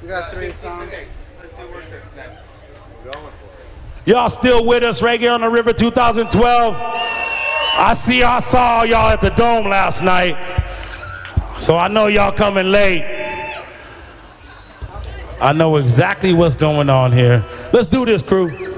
We got 3 songs. Let's see where it's next. We're going for it. Y'all still with us, Reggae on the River 2012? I saw y'all at the Dome last night, so I know y'all coming late. I know exactly what's going on here. Let's do this, crew.